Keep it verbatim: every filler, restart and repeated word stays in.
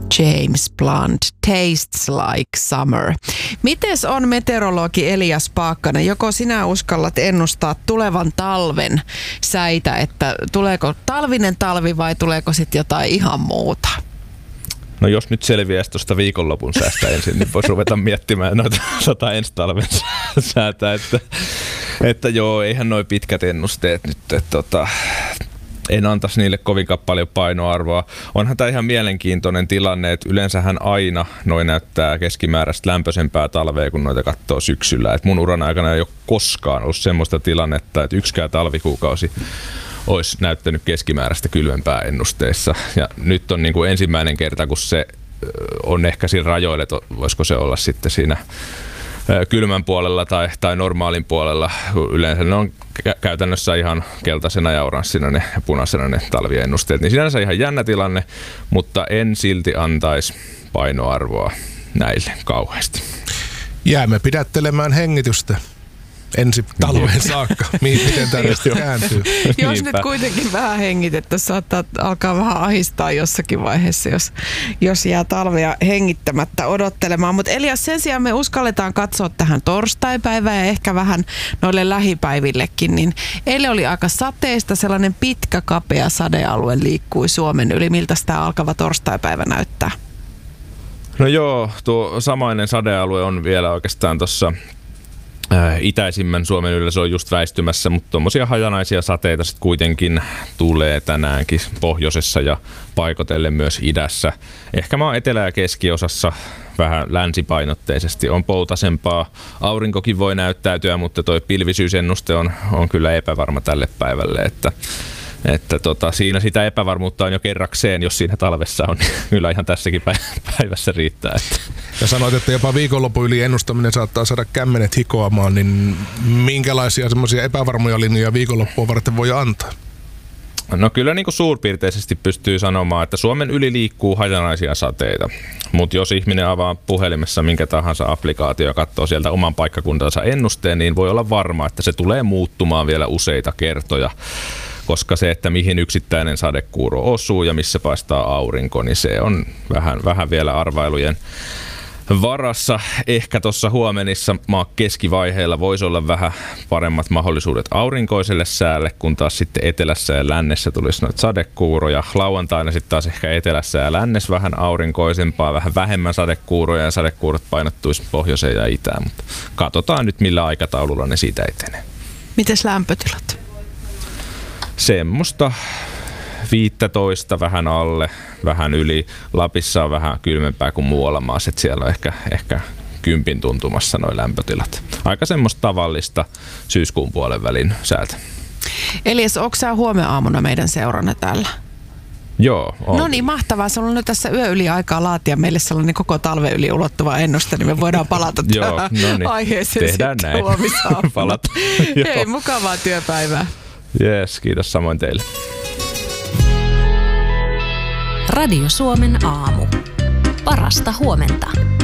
James Blunt, Tastes Like Summer. Mites on meteorologi Elias Paakkanen? Joko sinä uskallat ennustaa tulevan talven säitä, että tuleeko talvinen talvi vai tuleeko sitten jotain ihan muuta? No jos nyt selviäisi tuosta viikonlopun säästä ensin, niin voisi ruveta miettimään noita sata ensi talven säätä, että, että joo, eihän noi pitkät ennusteet nyt, että tota, en antaisi niille kovinkaan paljon painoarvoa. Onhan tämä ihan mielenkiintoinen tilanne, että yleensähän aina noi näyttää keskimääräistä lämpöisempää talvea, kun noita katsoo syksyllä. Et mun uran aikana ei ole koskaan ollut semmoista tilannetta, että yksikään talvikuukausi olisi näyttänyt keskimääräistä kylmempää ennusteissa. Ja nyt on niin kuin ensimmäinen kerta, kun se on ehkä siinä rajoilla, että voisiko se olla sitten siinä kylmän puolella tai, tai normaalin puolella. Yleensä ne on käytännössä ihan keltaisena ja oranssina ne ja punaisena ne talviennusteet. Niin sinänsä ihan jännä tilanne, mutta en silti antaisi painoarvoa näille kauheasti. Jäämme pidättelemään hengitystä ensi talven saakka. Miten tämä kääntyy? Jos nyt kuitenkin vähän hengitettä, saattaa alkaa vähän ahistaa jossakin vaiheessa, jos, jos jää talvea hengittämättä odottelemaan. Mutta Elias, sen sijaan me uskalletaan katsoa tähän torstaipäivään ja ehkä vähän noille lähipäivillekin. Niin eilen oli aika sateista, sellainen pitkä kapea sadealue liikkui Suomen yli. Miltä tämä alkava torstaipäivä näyttää? No joo, tuo samainen sadealue on vielä oikeastaan tuossa itäisimmän Suomen yllä, se on just väistymässä, mutta tuommoisia hajanaisia sateita sitten kuitenkin tulee tänäänkin pohjoisessa ja paikotellen myös idässä. Ehkä maa etelä- ja keskiosassa vähän länsipainotteisesti on poutasempaa. Aurinkokin voi näyttäytyä, mutta toi pilvisyysennuste on, on kyllä epävarma tälle päivälle, että Että tota, siinä sitä epävarmuutta on jo kerrakseen, jos siinä talvessa on, niin kyllä ihan tässäkin päivässä riittää. Että. Ja sanoit, että jopa viikonlopun yli ennustaminen saattaa saada kämmenet hikoamaan, niin minkälaisia semmoisia epävarmoja linjoja viikonloppua varten voi antaa? No kyllä niin kuin suurpiirteisesti pystyy sanomaan, että Suomen yli liikkuu hajanaisia sateita, mutta jos ihminen avaa puhelimessa minkä tahansa applikaatio ja katsoo sieltä oman paikkakuntansa ennusteen, niin voi olla varma, että se tulee muuttumaan vielä useita kertoja. Koska se, että mihin yksittäinen sadekuuro osuu ja missä paistaa aurinko, niin se on vähän, vähän vielä arvailujen varassa. Ehkä tuossa huomenissa maa keskivaiheella voisi olla vähän paremmat mahdollisuudet aurinkoiselle säälle, kun taas sitten etelässä ja lännessä tulisi noita sadekuuroja. Lauantaina sitten taas ehkä etelässä ja lännessä vähän aurinkoisempaa, vähän vähemmän sadekuuroja ja sadekuurot painottuisi pohjoiseen ja itään. Mutta katsotaan nyt millä aikataululla ne siitä etenee. Mites lämpötilat? Semmoista viisitoista vähän alle, vähän yli. Lapissa on vähän kylmempää kuin muualla maassa, että siellä on ehkä, ehkä kympin tuntumassa nuo lämpötilat. Aika semmoista tavallista syyskuun puolen välin säätä. Elias, onko sä huomenna aamuna meidän seurana täällä? Joo. On. No niin, mahtavaa. Se on nyt tässä yö yli aikaa laatia meille sellainen koko talven yli ulottuva ennuste, niin me voidaan palata Joo, no niin. aiheeseen tehdään sitten näin. huomisaamuna. Hei, mukavaa työpäivää. Jees, kiitos samoin teille. Radio Suomen aamu. Parasta huomenta.